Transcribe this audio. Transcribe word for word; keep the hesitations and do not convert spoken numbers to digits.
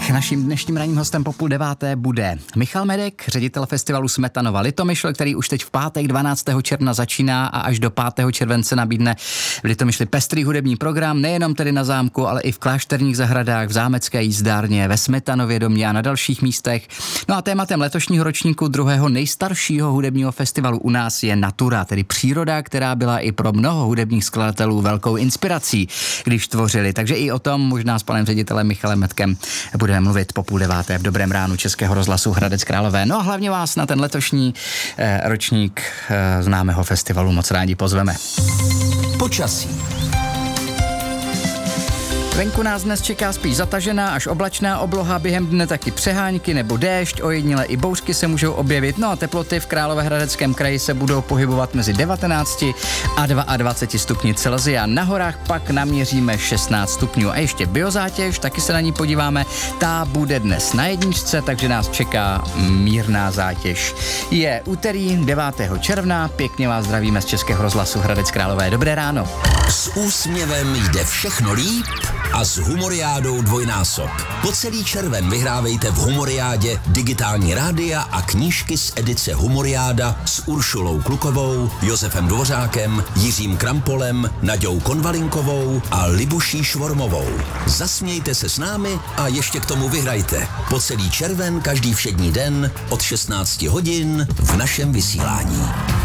Naším dnešním ranním hostem po půl deváté bude Michal Medek, ředitel festivalu Smetanova Litomyšl, který už teď v pátek dvanáctého června začíná a až do pátého července nabídne v Litomyšli pestrý hudební program, nejenom tedy na zámku, ale i v klášterních zahradách, v zámecké jízdárně, ve Smetanově domě a na dalších místech. No a tématem letošního ročníku druhého nejstaršího hudebního festivalu u nás je natura, tedy příroda, která byla i pro mnoho hudebních skladatelů velkou inspirací, když tvořili. Takže i o tom možná s panem ředitelem Michalem Medkem budeme mluvit po půl deváté v Dobrém ránu Českého rozhlasu Hradec Králové. No a hlavně vás na ten letošní eh, ročník eh, známého festivalu moc rádi pozveme. Počasí. Venku nás dnes čeká spíš zatažená až oblačná obloha, během dne taky přehánky nebo déšť, ojediněle i bouřky se můžou objevit, no a teploty v Královéhradeckém kraji se budou pohybovat mezi devatenácti a dvaceti dvěma stupni Celsia. Na horách pak naměříme šestnáct stupňů. A ještě biozátěž, taky se na ní podíváme, ta bude dnes na jedničce, takže nás čeká mírná zátěž. Je úterý devátého června, pěkně vás zdravíme z Českého rozhlasu Hradec Králové. Dobré ráno. S úsměvem jde všechno líp a s Humoriádou dvojnásob. Po celý červen vyhrávejte v Humoriádě digitální rádia a knížky z edice Humoriáda s Uršulou Klukovou, Josefem Dvořákem, Jiřím Krampolem, Naďou Konvalinkovou a Libuší Švormovou. Zasmějte se s námi a ještě k tomu vyhrajte. Po celý červen každý všední den od šestnácti hodin v našem vysílání.